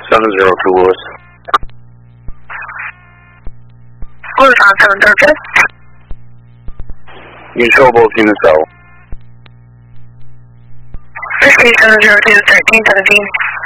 702 Lewis. Lewis on 702. You control both units out. Whiskey 702, 1317.